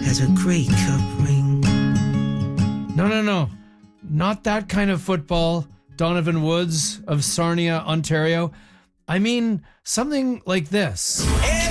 has a Grey Cup ring. No. Not that kind of football, Donovan Woods of Sarnia, Ontario. I mean, something like this.